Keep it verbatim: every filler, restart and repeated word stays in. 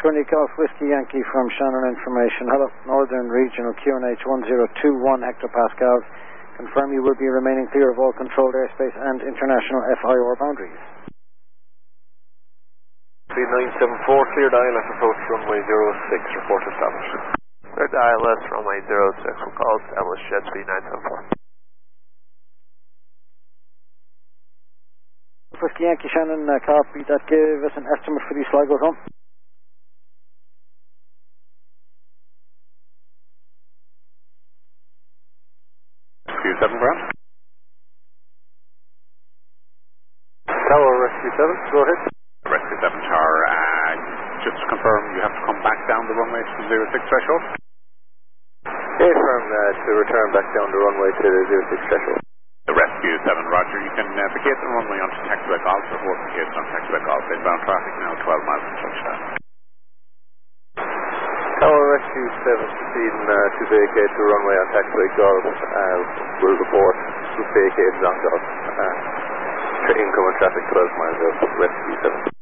twenty Golf Whiskey Yankee from Shannon Information. Hello, Northern Regional Q N H one zero two one hectopascals. Confirm you will be remaining clear of all controlled airspace and international F I R boundaries. Speed nine seven four, clear dial at approach runway zero six, report established. Clear dial S runway zero six, we'll call established, jet speed nine seven four. Whiskey Yankee Shannon, uh, copy that. Give us an estimate for these Sligo's home. Rescue seven, ground. Tower, Rescue seven, go ahead. Rescue seven Tower, uh, just to confirm you have to come back down the runway to zero six threshold? Okay, firm uh, to return back down the runway to the zero six threshold. The Rescue seven, roger. You can uh, vacate the runway onto taxiway golf, report vacated on taxiway golf. Inbound traffic now twelve miles from touchdown. Tower, Rescue seven, proceeding uh, to vacate the runway on taxiway golf. Uh, will report vacated on golf. Uh, incoming traffic twelve miles out, Rescue seven.